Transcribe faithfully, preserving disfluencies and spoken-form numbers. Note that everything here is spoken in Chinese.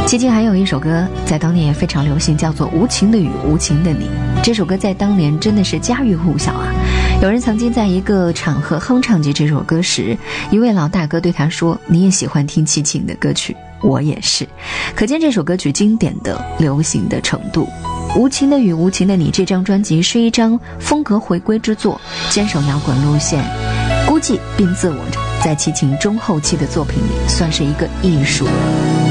齐秦还有一首歌在当年也非常流行，叫做《无情的雨，无情的你》。这首歌在当年真的是家喻户晓啊！有人曾经在一个场合哼唱起这首歌时，一位老大哥对他说：“你也喜欢听齐秦的歌曲，我也是。”可见这首歌曲经典的流行的程度。无情的雨，无情的你这张专辑是一张风格回归之作，坚守摇滚路线，估计并自我在齐秦中后期的作品里算是一个艺术。